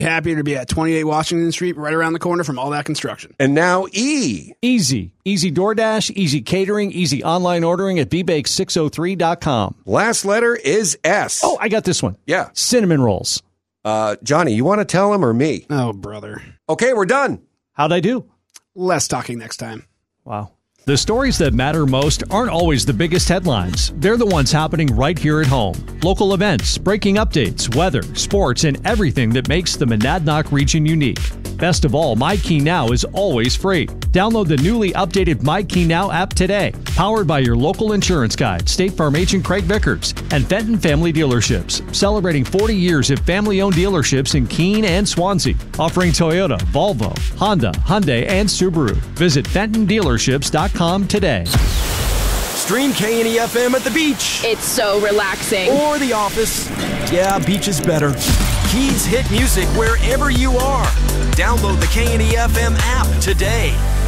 Happy to be at 28 Washington Street, right around the corner from All That Construction. And now E. Easy. Easy DoorDash, easy catering, easy online ordering at bbake603.com. Last letter is S. Oh, I got this one. Yeah. Cinnamon rolls. Johnny, you want to tell him or me? Oh, brother. Okay, we're done. How'd I do? Less talking next time. Wow. The stories that matter most aren't always the biggest headlines. They're the ones happening right here at home. Local events, breaking updates, weather, sports, and everything that makes the Monadnock region unique. Best of all, MyKey Now is always free. Download the newly updated MyKey Now app today. Powered by your local insurance guide, State Farm agent Craig Vickers, and Fenton Family Dealerships. Celebrating 40 years of family-owned dealerships in Keene and Swansea. Offering Toyota, Volvo, Honda, Hyundai, and Subaru. Visit FentonDealerships.com today. Stream K&E-FM at the beach. It's so relaxing. Or the office. Yeah, beach is better. Keys hit music wherever you are. Download the K&E-FM app today.